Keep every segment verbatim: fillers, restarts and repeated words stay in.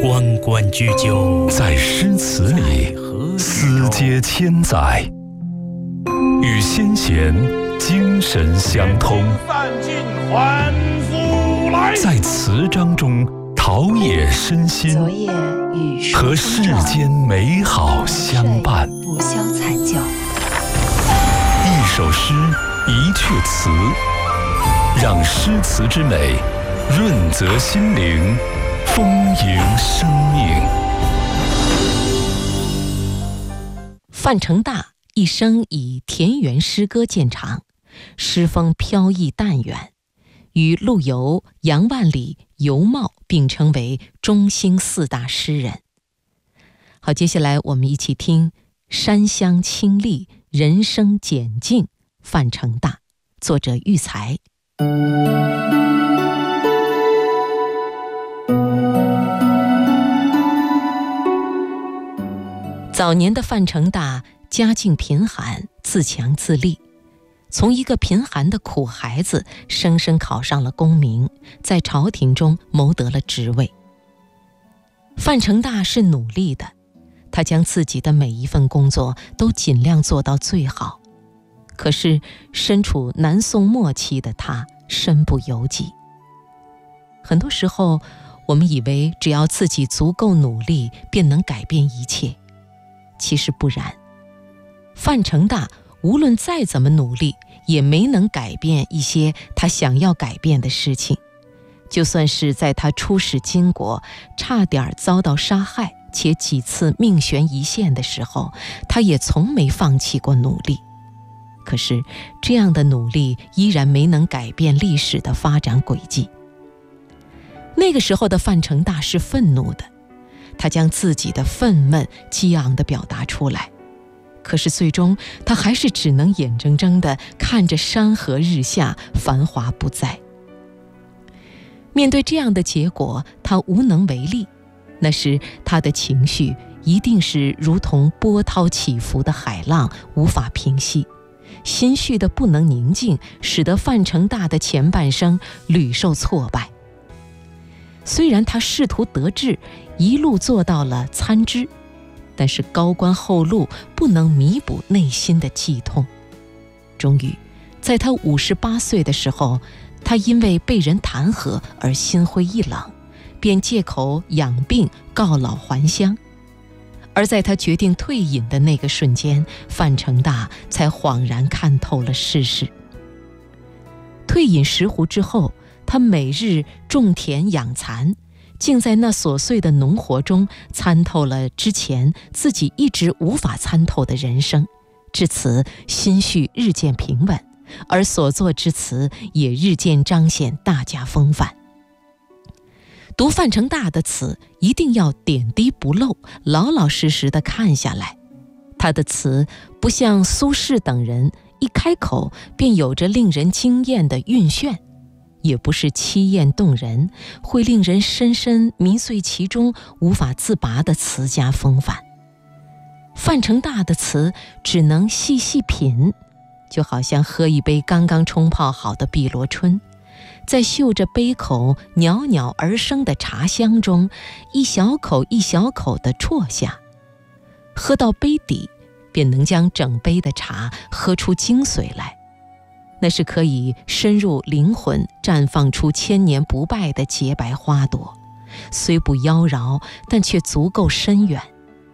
关关雎鸠， 在诗词里思接千载，与先贤精神相通，在词章中陶冶身心，和世间美好相伴。 不消残酒， 一首诗，一阙词，让诗词之美润泽心灵，丰盈生命。 范成大一生以田园诗歌见长，诗风飘逸淡远，与陆游、杨万里、尤袤并称为中兴四大诗人。好，接下来我们一起听山乡清丽，人生简静，范成大，作者育才。早年的范成大家境贫寒，自强自立，从一个贫寒的苦孩子生生考上了功名，在朝廷中谋得了职位。范成大是努力的，他将自己的每一份工作都尽量做到最好。可是身处南宋末期的他身不由己。很多时候我们以为只要自己足够努力便能改变一切，其实不然。范成大无论再怎么努力，也没能改变一些他想要改变的事情。就算是在他出使金国，差点遭到杀害，且几次命悬一线的时候，他也从没放弃过努力。可是这样的努力依然没能改变历史的发展轨迹。那个时候的范成大是愤怒的，他将自己的愤懑激昂地表达出来，可是最终他还是只能眼睁睁地看着山河日下，繁华不再。面对这样的结果，他无能为力，那时他的情绪一定是如同波涛起伏的海浪，无法平息，心绪的不能宁静，使得范成大的前半生屡受挫败。虽然他仕途得志，一路做到了参知，但是高官厚禄不能弥补内心的悸痛。终于在他五十八岁的时候，他因为被人弹劾而心灰意冷，便借口养病告老还乡。而在他决定退隐的那个瞬间，范成大才恍然看透了世事。退隐石湖之后，他每日种田养蚕，竟在那琐碎的农活中参透了之前自己一直无法参透的人生，至此心绪日渐平稳，而所作之词也日渐彰显大家风范。读范成大的词，一定要点滴不漏，老老实实地看下来。他的词不像苏轼等人一开口便有着令人惊艳的韵炫，也不是凄艳动人，会令人深深迷醉其中，无法自拔的词家风范。范成大的词只能细细品，就好像喝一杯刚刚冲泡好的碧螺春，在嗅着杯口袅袅而生的茶香中，一小口一小口地啜下，喝到杯底，便能将整杯的茶喝出精髓来。那是可以深入灵魂，绽放出千年不败的洁白花朵，虽不妖娆，但却足够深远。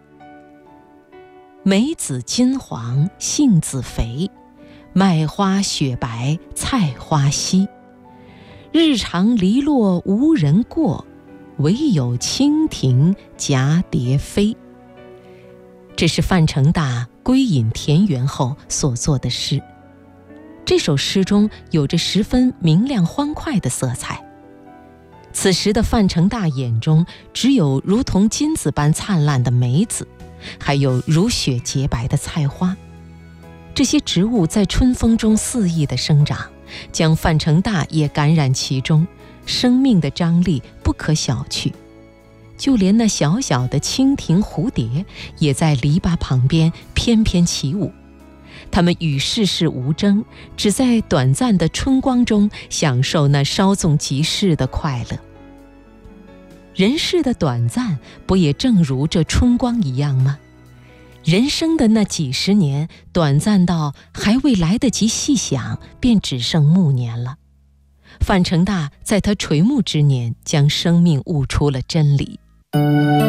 梅子金黄，杏子肥，麦花雪白，菜花稀。日长篱落无人过，唯有蜻蜓蛱蝶飞。这是范成大归隐田园后所作的诗。这首诗中有着十分明亮欢快的色彩。此时的范成大眼中只有如同金子般灿烂的梅子，还有如雪洁白的菜花。这些植物在春风中肆意地生长，将范成大也感染其中，生命的张力不可小觑。就连那小小的蜻蜓蝴蝶也在篱笆旁边翩翩起舞，它们与世事无争，只在短暂的春光中享受那稍纵即逝的快乐。 人世的短暂，不也正如这春光一样吗？人生的那几十年，短暂到还未来得及细想，便只剩暮年了。范成大在他垂暮之年，将生命悟出了真理。